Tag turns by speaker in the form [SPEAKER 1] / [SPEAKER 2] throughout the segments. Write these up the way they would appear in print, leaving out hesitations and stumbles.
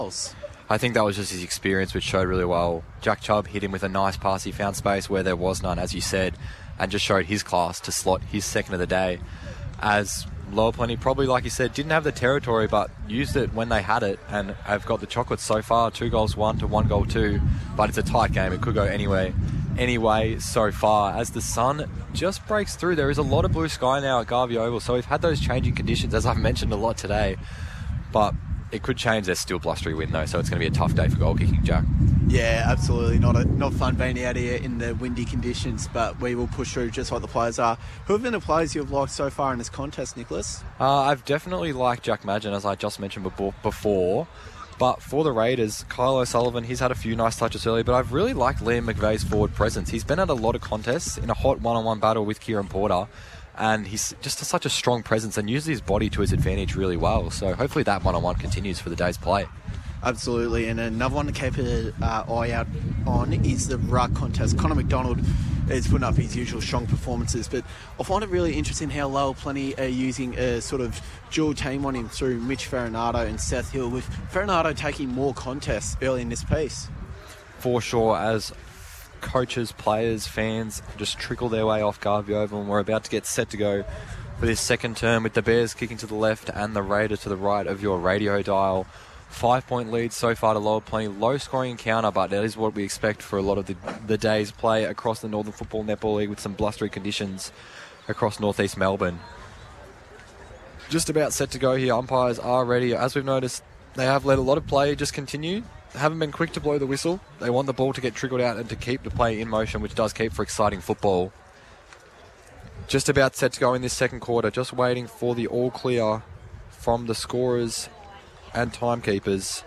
[SPEAKER 1] I think that was just his experience, which showed really well. Jack Chubb hit him with a nice pass. He found space where there was none, as you said, and just showed his class to slot his second of the day. As Lower Plenty, probably, like you said, didn't have the territory, but used it when they had it, and have got the chocolates so far, 2 goals 1 to 1 goal 2, but it's a tight game. It could go anyway so far. As the sun just breaks through, there is a lot of blue sky now at Garvey Oval, so we've had those changing conditions, as I've mentioned a lot today, but it could change. There's still blustery wind though, so it's going to be a tough day for goal kicking, Jack.
[SPEAKER 2] Yeah, absolutely. Not fun being out here in the windy conditions, but we will push through just like the players are. Who have been the players you've liked so far in this contest, Nicholas?
[SPEAKER 1] I've definitely liked Jack Madgen, as I just mentioned before. But for the Raiders, Kyle O'Sullivan, he's had a few nice touches early, but I've really liked Liam McVeigh's forward presence. He's been at a lot of contests in a hot one-on-one battle with Kieran Porter, and he's just such a strong presence and uses his body to his advantage really well. So hopefully that one-on-one continues for the day's play.
[SPEAKER 2] Absolutely, and another one to keep an eye out on is the ruck contest. Connor McDonald is putting up his usual strong performances, but I find it really interesting how Lower Plenty are using a sort of dual team on him through Mitch Farinado and Seth Hill, with Farinado taking more contests early in this piece.
[SPEAKER 1] For sure, as coaches, players, fans just trickle their way off Garvey Oval, and we're about to get set to go for this second term with the Bears kicking to the left and the Raiders to the right of your radio dial. 5-point lead so far to Lower Plenty. Low scoring encounter, but that is what we expect for a lot of the day's play across the Northern Football Netball League, with some blustery conditions across northeast Melbourne. Just about set to go here. Umpires are ready. As we've noticed, they have let a lot of play just continue. They haven't been quick to blow the whistle. They want the ball to get trickled out and to keep the play in motion, which does keep for exciting football. Just about set to go in this second quarter. Just waiting for the all clear from the scorers and timekeepers.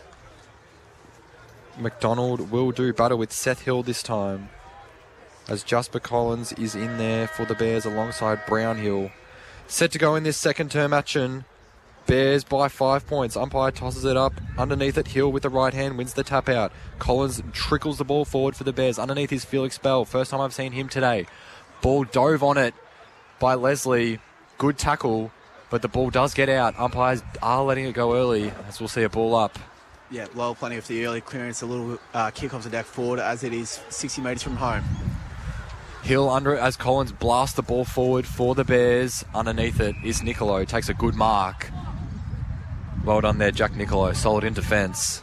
[SPEAKER 1] McDonald will do battle with Seth Hill this time, as Jasper Collins is in there for the Bears alongside Brownhill. Set to go in this second term action. Bears by 5 points. Umpire tosses it up underneath it. Hill with the right hand wins the tap out. Collins trickles the ball forward for the Bears. Underneath is Felix Bell. First time I've seen him today. Ball dove on it by Leslie. Good tackle, but the ball does get out. Umpires are letting it go early, as we'll see a ball up.
[SPEAKER 2] Yeah, Lower Plenty of the early clearance, a little kick off the deck forward, as it is 60 metres from home.
[SPEAKER 1] Hill under it as Collins blasts the ball forward for the Bears. Underneath it is Nicolo. Takes a good mark. Well done there, Jack Nicolo. Solid in defence.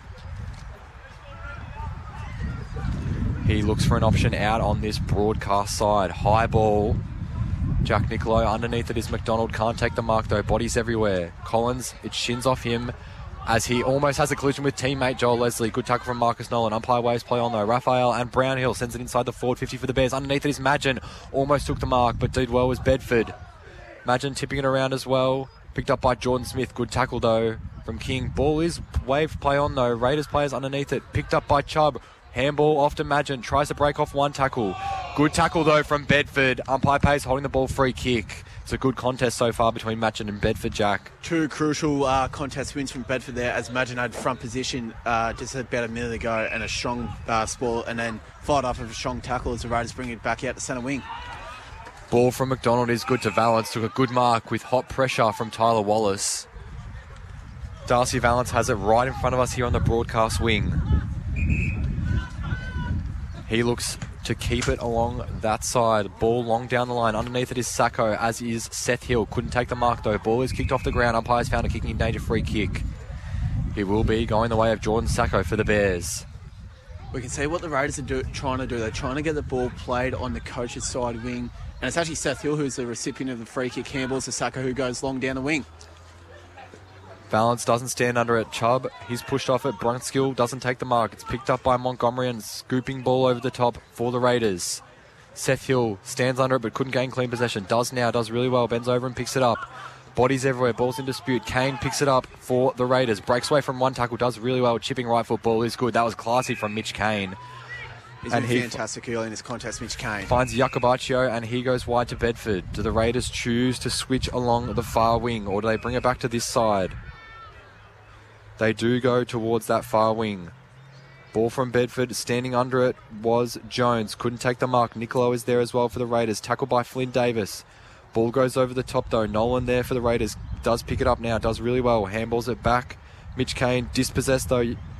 [SPEAKER 1] He looks for an option out on this broadcast side. High ball. Jack Nicolo. Underneath it is McDonald. Can't take the mark though. Bodies everywhere. Collins, it shins off him as he almost has a collision with teammate Joel Leslie. Good tackle from Marcus Nolan. Umpire waves play on though. Raphael and Brownhill sends it inside the forward 50 for the Bears. Underneath it is Madgen. Almost took the mark, but did well was Bedford. Madgen tipping it around as well. Picked up by Jordan Smith. Good tackle though from King. Ball is waved play on though. Raiders players underneath it. Picked up by Chubb. Handball off to Madgen. Tries to break off one tackle. Good tackle though from Bedford. Umpire pays holding the ball, free kick. It's a good contest so far between Madgen and Bedford, Jack.
[SPEAKER 2] Two crucial contest wins from Bedford there, as Madgen had front position just about a minute ago and a strong spoil, and then fired off of a strong tackle as the Raiders bring it back out to centre wing.
[SPEAKER 1] Ball from McDonald is good to Valance. Took a good mark with hot pressure from Tyler Wallace. Darcy Valance has it right in front of us here on the broadcast wing. He looks to keep it along that side. Ball long down the line. Underneath it is Sacco, as is Seth Hill. Couldn't take the mark though. Ball is kicked off the ground. Umpires found a kicking in danger, free kick. He will be going the way of Jordan Sacco for the Bears.
[SPEAKER 2] We can see what the Raiders are trying to do. They're trying to get the ball played on the coach's side wing. And it's actually Seth Hill who's the recipient of the free kick. Handballs to Sacco, who goes long down the wing.
[SPEAKER 1] Valance doesn't stand under it. Chubb, he's pushed off it. Brunskill doesn't take the mark. It's picked up by Montgomery and scooping ball over the top for the Raiders. Seth Hill stands under it but couldn't gain clean possession. Does really well. Bends over and picks it up. Bodies everywhere. Ball's in dispute. Kane picks it up for the Raiders. Breaks away from one tackle. Does really well. Chipping right foot. Ball is good. That was classy from Mitch Kane.
[SPEAKER 2] He's been fantastic early in this contest, Mitch Kane.
[SPEAKER 1] Finds Iacobaccio and he goes wide to Bedford. Do the Raiders choose to switch along the far wing, or do they bring it back to this side? They do go towards that far wing. Ball from Bedford. Standing under it was Jones. Couldn't take the mark. Nicolo is there as well for the Raiders. Tackled by Flynn Davis. Ball goes over the top though. Nolan there for the Raiders. Does pick it up now. Does really well. Handballs it back. Mitch Kane dispossessed though